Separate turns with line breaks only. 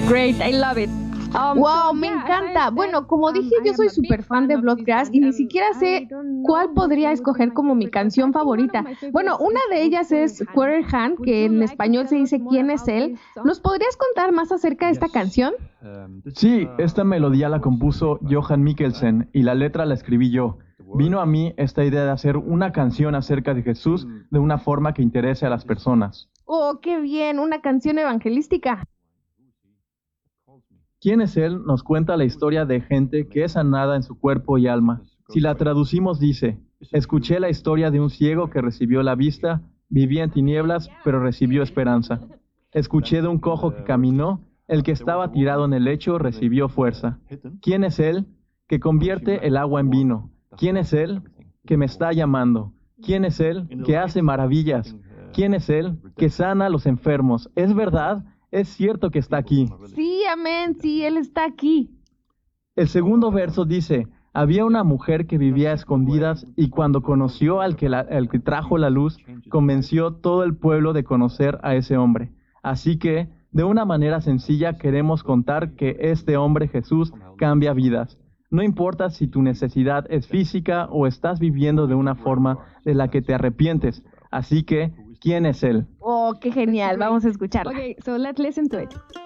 Great, I love it.
Wow, me encanta. Bueno, como dije, yo soy súper fan de Bloodgrass y ni siquiera sé cuál podría escoger como mi canción favorita. Bueno, una de ellas es Quarter Hand, que en español se dice ¿Quién es él? ¿Nos podrías contar más acerca de esta canción?
Sí, esta melodía la compuso Johan Mikkelsen y la letra la escribí yo. Vino a mí esta idea de hacer una canción acerca de Jesús de una forma que interese a las personas.
Oh, qué bien, una canción evangelística.
¿Quién es él? Nos cuenta la historia de gente que es sanada en su cuerpo y alma. Si la traducimos dice, escuché la historia de un ciego que recibió la vista, vivía en tinieblas, pero recibió esperanza. Escuché de un cojo que caminó, el que estaba tirado en el lecho recibió fuerza. ¿Quién es él? Que convierte el agua en vino. ¿Quién es él? Que me está llamando. ¿Quién es él? Que hace maravillas. ¿Quién es él? Que sana a los enfermos. ¿Es verdad? Es cierto que está aquí.
Sí, amén, sí, él está aquí.
El segundo verso dice, había una mujer que vivía a escondidas y cuando conoció al que trajo la luz, convenció todo el pueblo de conocer a ese hombre. Así que, de una manera sencilla, queremos contar que este hombre Jesús cambia vidas. No importa si tu necesidad es física o estás viviendo de una forma de la que te arrepientes. Así que, ¿quién es él?
Oh, qué genial, vamos a escucharla.
Okay, so let's listen to it.